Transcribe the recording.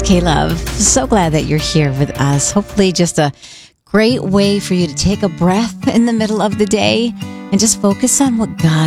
K Love. So glad that you're here with us. Hopefully just a great way for you to take a breath in the middle of the day and just focus on what God